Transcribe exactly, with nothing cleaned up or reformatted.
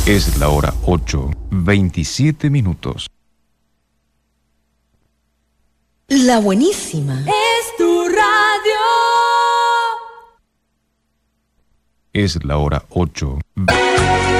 Es la hora ocho, veintisiete minutos. La buenísima. Es tu radio. Es la hora ocho.